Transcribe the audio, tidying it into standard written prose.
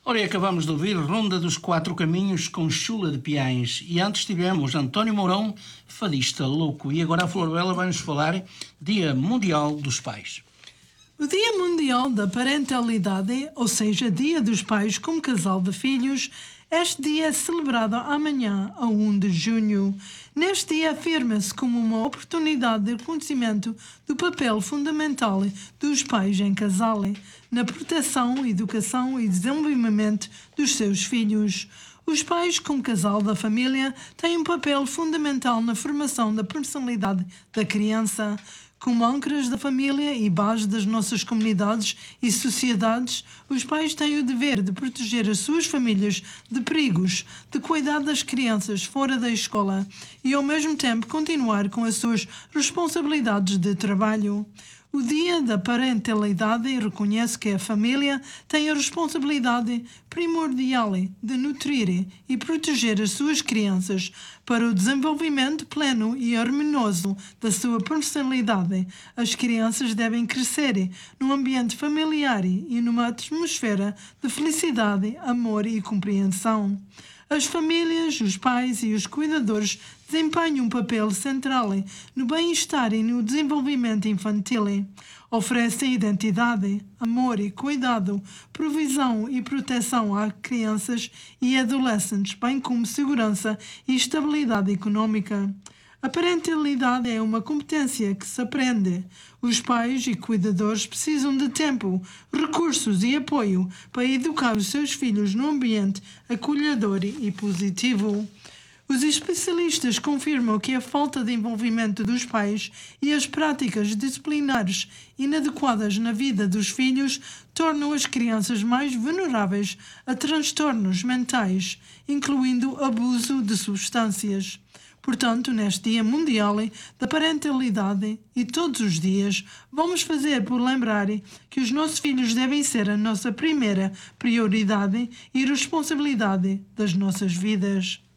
Ora, e acabamos de ouvir Ronda dos Quatro Caminhos com Chula de Piães. E antes tivemos António Mourão, fadista louco. E agora a Flor Bela vai-nos falar Dia Mundial dos Pais. O Dia Mundial da Parentalidade, ou seja, Dia dos Pais como casal de filhos, este dia é celebrado amanhã, a 1 de junho. Neste dia afirma-se como uma oportunidade de reconhecimento do papel fundamental dos pais em casal, na proteção, educação e desenvolvimento dos seus filhos. Os pais, como casal da família, têm um papel fundamental na formação da personalidade da criança. Como âncoras da família e base das nossas comunidades e sociedades, os pais têm o dever de proteger as suas famílias de perigos, de cuidar das crianças fora da escola e, ao mesmo tempo, continuar com as suas responsabilidades de trabalho. O Dia da Parentalidade reconhece que a família tem a responsabilidade primordial de nutrir e proteger as suas crianças para o desenvolvimento pleno e harmonioso da sua personalidade. As crianças devem crescer num ambiente familiar e numa atmosfera de felicidade, amor e compreensão. As famílias, os pais e os cuidadores desempenham um papel central no bem-estar e no desenvolvimento infantil. Oferecem identidade, amor e cuidado, provisão e proteção a crianças e adolescentes, bem como segurança e estabilidade econômica. A parentalidade é uma competência que se aprende. Os pais e cuidadores precisam de tempo, recursos e apoio para educar os seus filhos num ambiente acolhedor e positivo. Os especialistas confirmam que a falta de envolvimento dos pais e as práticas disciplinares inadequadas na vida dos filhos tornam as crianças mais vulneráveis a transtornos mentais, incluindo abuso de substâncias. Portanto, neste Dia Mundial da Parentalidade e todos os dias, vamos fazer por lembrar que os nossos filhos devem ser a nossa primeira prioridade e responsabilidade das nossas vidas.